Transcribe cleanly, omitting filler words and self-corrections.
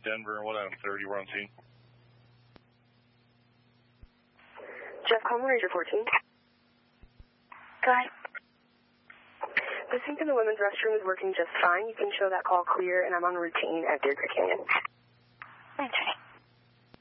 Denver, what item 30, we're on scene. Jeff Coleman, Ranger 14. Go ahead. The sink in the women's restroom is working just fine. You can show that call clear, and I'm on routine at Deer Creek Canyon. Okay.